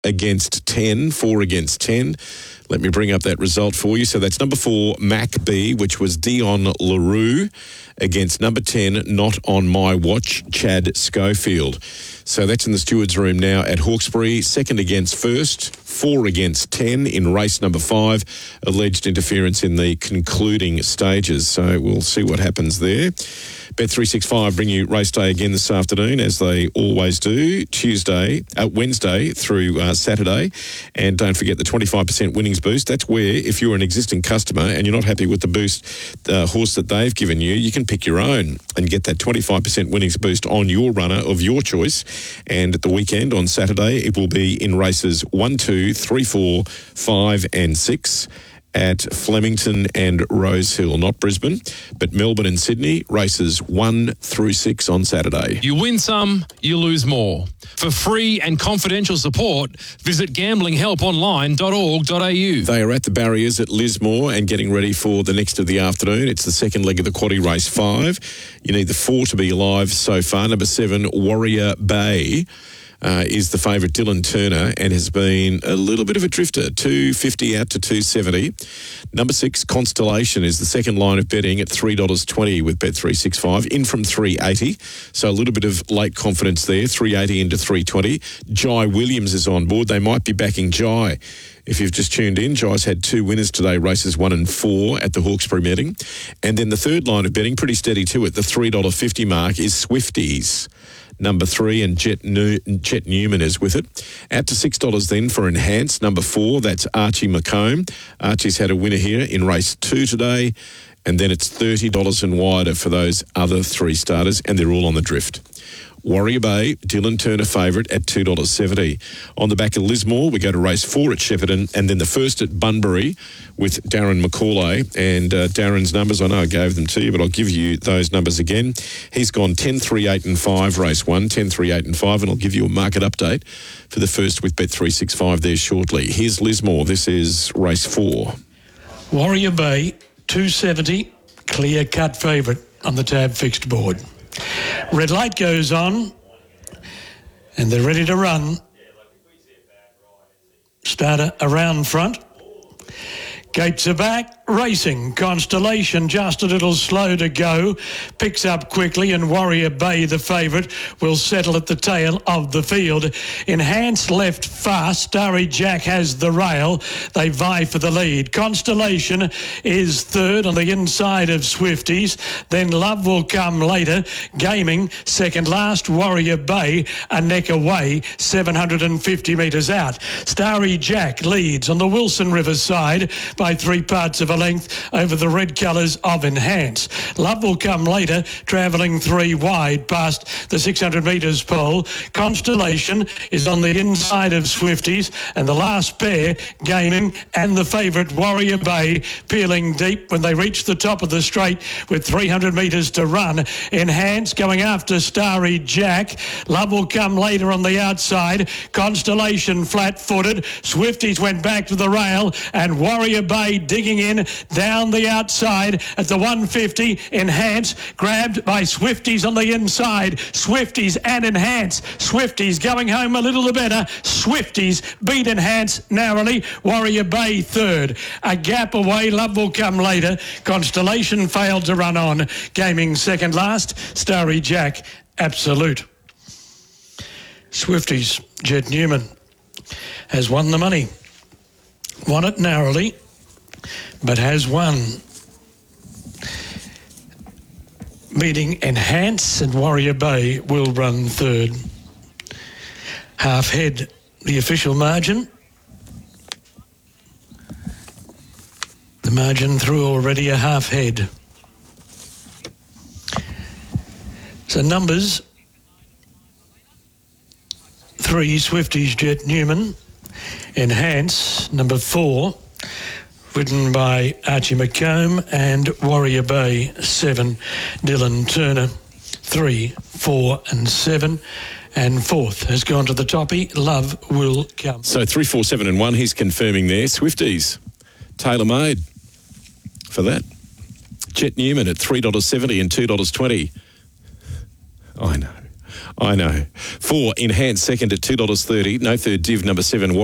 against 10, 4 against 10. Let me bring up that result for you. So that's number 4, Mac B, which was Dion LaRue, against number 10, Not On My Watch, Chad Schofield. So that's in the stewards' room now at Hawkesbury. Second against first, 4 against 10 in race number 5. Alleged interference in the concluding stages. So we'll see what happens there. Bet365 bring you race day again this afternoon, as they always do, Wednesday through Saturday. And don't forget the 25% winnings boost. That's where, if you're an existing customer and you're not happy with the boost horse that they've given you, you can pick your own and get that 25% winnings boost on your runner of your choice. And at the weekend on Saturday, it will be in races 1, 2, 3, 4, 5 and 6. At Flemington and Rosehill, not Brisbane, but Melbourne and Sydney, races 1 through 6 on Saturday. You win some, you lose more. For free and confidential support, visit gamblinghelponline.org.au. They are at the barriers at Lismore and getting ready for the next of the afternoon. It's the second leg of the quaddie race 5. You need the 4 to be alive so far. Number 7, Warrior Bay. Is the favourite Dylan Turner and has been a little bit of a drifter, 250 out to 270. Number 6, Constellation, is the second line of betting at $3.20 with Bet365, in from 380. So a little bit of late confidence there, 380 into 320. Jai Williams is on board. They might be backing Jai. If you've just tuned in, Jai's had 2 winners today, races 1 and 4 at the Hawkesbury meeting. And then the third line of betting, pretty steady too, at the $3.50 mark, is Swifties. Number 3, and Jet Newman is with it. Out to $6 then for Enhance. Number 4, that's Archie McComb. Archie's had a winner here in race 2 today. And then it's $30 and wider for those other 3 starters, and they're all on the drift. Warrior Bay, Dylan Turner favourite at $2.70. On the back of Lismore, we go to race 4 at Shepparton, and then the first at Bunbury with Darren McCauley. And Darren's numbers, I know I gave them to you, but I'll give you those numbers again. He's gone 10, 3, 8 and 5, race 1, 10, 3, 8 and 5, and I'll give you a market update for the first with Bet365 there shortly. Here's Lismore. This is race 4. Warrior Bay, 270, clear-cut favourite on the tab fixed board. Red light goes on, and they're ready to run. Starter around front. Gates are back, racing. Constellation just a little slow to go. Picks up quickly, and Warrior Bay, the favourite, will settle at the tail of the field. Enhance left fast. Starry Jack has the rail. They vie for the lead. Constellation is third on the inside of Swifties. Then Love will come later. Gaming second last. Warrior Bay a neck away, 750 metres out. Starry Jack leads on the Wilson River side by 3 parts of a length over the red colours of Enhance. Love will come later, travelling 3 wide past the 600 metres pole. Constellation is on the inside of Swifties, and the last pair, Gaming and the favourite Warrior Bay, peeling deep when they reach the top of the straight with 300 metres to run. Enhance going after Starry Jack. Love will come later on the outside. Constellation flat-footed. Swifties went back to the rail, and Warrior Bay digging in down the outside at the 150. Enhance grabbed by Swifties on the inside. Swifties and Enhance. Swifties going home a little better. Swifties beat Enhance narrowly. Warrior Bay third. A gap away. Love will come later. Constellation failed to run on. Gaming second last. Starry Jack absolute. Swifties, Jet Newman, has won the money. Won it narrowly, but has won. Beating Enhance, and Warrior Bay will run third. Half head, the official margin. The margin through already a half head. So numbers: 3, Swifties, Jet Newman. Enhance, number 4, ridden by Archie McComb, and Warrior Bay 7, Dylan Turner 3, 4 and 7. And fourth has gone to the toppy. Love will come. So 3, 4, 7 and 1, he's confirming there. Swifties, tailor-made for that. Jet Newman at $3.70 and $2.20. I know. 4, Enhanced second at $2.30. No third div, number 7.